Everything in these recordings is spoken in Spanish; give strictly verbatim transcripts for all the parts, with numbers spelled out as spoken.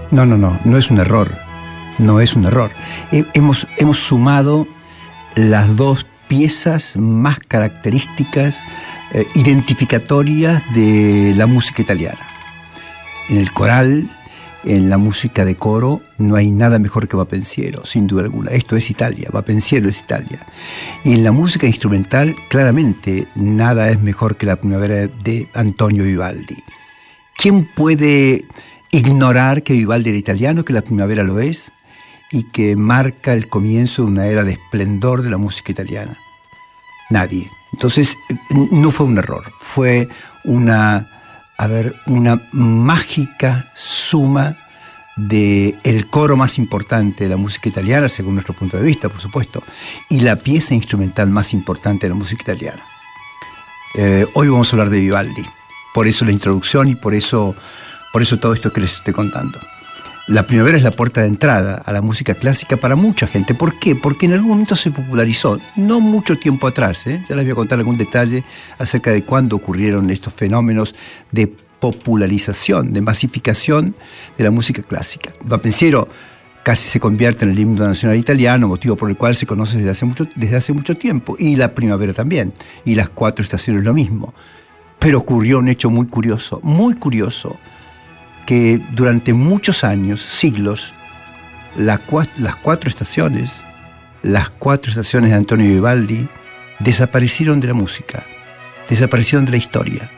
No, no, no, no es un error. No es un error. He- hemos, hemos sumado las dos piezas más características, eh, identificatorias de la música italiana. En el coral, en la música de coro, no hay nada mejor que Va Pensiero, sin duda alguna. Esto es Italia, Va Pensiero es Italia. Y en la música instrumental, claramente, nada es mejor que La Primavera de Antonio Vivaldi. ¿Quién puede ignorar que Vivaldi era italiano, que La Primavera lo es, y que marca el comienzo de una era de esplendor de la música italiana? Nadie. Entonces, no fue un error, fue una... a ver, una mágica suma de el coro más importante de la música italiana, según nuestro punto de vista, por supuesto, y la pieza instrumental más importante de la música italiana. Eh, hoy vamos a hablar de Vivaldi, por eso la introducción y por eso, por eso todo esto que les estoy contando. La Primavera es la puerta de entrada a la música clásica para mucha gente. ¿Por qué? Porque en algún momento se popularizó, no mucho tiempo atrás, ¿eh? Ya les voy a contar algún detalle acerca de cuándo ocurrieron estos fenómenos de popularización, de masificación de la música clásica. Va Pensiero casi se convierte en el himno nacional italiano, motivo por el cual se conoce desde hace mucho, desde hace mucho tiempo, y La Primavera también, y las cuatro estaciones lo mismo. Pero ocurrió un hecho muy curioso, muy curioso, que durante muchos años, siglos, la, las cuatro estaciones, las cuatro estaciones de Antonio Vivaldi, desaparecieron de la música, desaparecieron de la historia.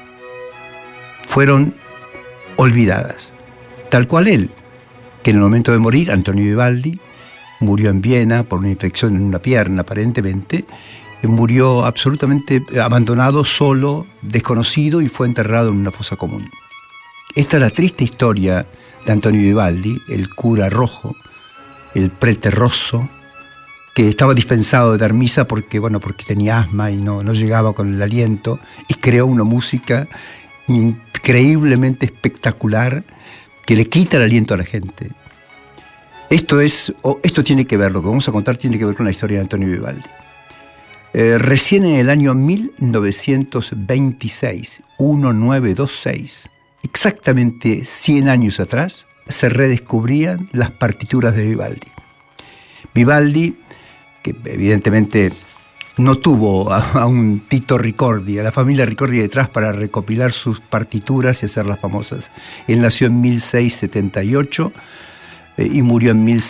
Fueron olvidadas, tal cual él, que en el momento de morir, Antonio Vivaldi, murió en Viena por una infección en una pierna, aparentemente, murió absolutamente abandonado, solo, desconocido, y fue enterrado en una fosa común. Esta es la triste historia de Antonio Vivaldi, el cura rojo, el prete rosso, que estaba dispensado de dar misa porque, bueno, porque tenía asma y no, no llegaba con el aliento, y creó una música increíblemente espectacular que le quita el aliento a la gente. Esto es, o esto tiene que ver, lo que vamos a contar tiene que ver con la historia de Antonio Vivaldi. Eh, recién en el año mil novecientos veintiséis, mil novecientos veintiséis, exactamente cien años atrás, se redescubrían las partituras de Vivaldi. Vivaldi, que evidentemente no tuvo a, a un Tito Ricordi, a la familia Ricordi detrás para recopilar sus partituras y hacerlas famosas. Él nació en mil seiscientos setenta y ocho eh, y murió en mil